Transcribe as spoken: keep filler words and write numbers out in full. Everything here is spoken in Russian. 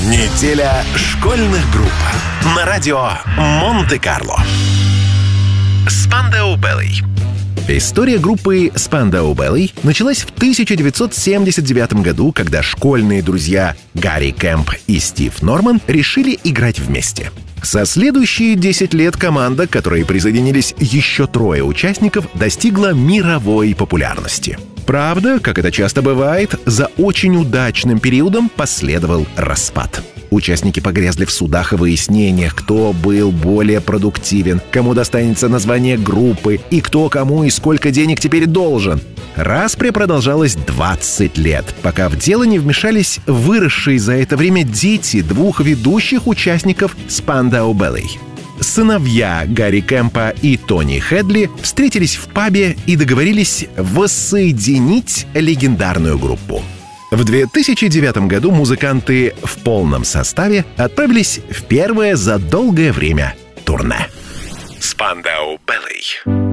Неделя школьных групп на радио Монте-Карло. Spandau Ballet. История группы Spandau Ballet началась в тысяча девятьсот семьдесят девятом году, когда школьные друзья Гарри Кэмп и Стив Норман решили играть вместе. За следующие десять лет команда, к которой присоединились еще трое участников, достигла мировой популярности. Правда, как это часто бывает, за очень удачным периодом последовал распад. Участники погрязли в судах и выяснениях, кто был более продуктивен, кому достанется название группы и кто кому и сколько денег теперь должен. Распря продолжалась двадцать лет, пока в дело не вмешались выросшие за это время дети двух ведущих участников Spandau Ballet. Сыновья Гарри Кэмпа и Тони Хедли встретились в пабе и договорились воссоединить легендарную группу. В две тысячи девятом году музыканты в полном составе отправились в первое за долгое время турне. Spandau Ballet.